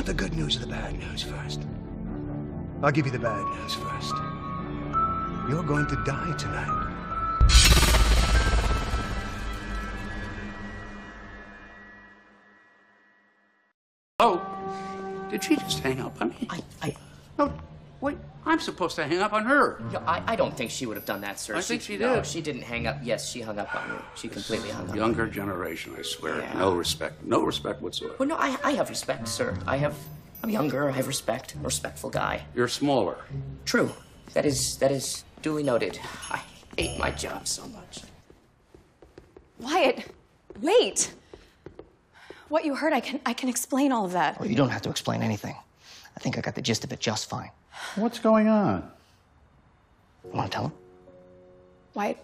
want the good news or the bad news first? I'll give you the bad news first. You're going to die tonight. Oh, did she just hang up on me? No, wait, I'm supposed to hang up on her. No, I don't think she would have done that, sir. I think she No, did. she didn't hang up. Yes, she hung up on you. She completely hung up. Younger generation, I swear. Yeah. No respect. No respect whatsoever. Well, no, I have respect, sir. I'm younger. I have respect. I'm a respectful guy. You're smaller. True. That is duly noted. I hate my job so much. Wyatt, wait. What you heard, I can explain all of that. Well, you don't have to explain anything. I think I got the gist of it just fine. What's going on? You want to tell him? Wyatt,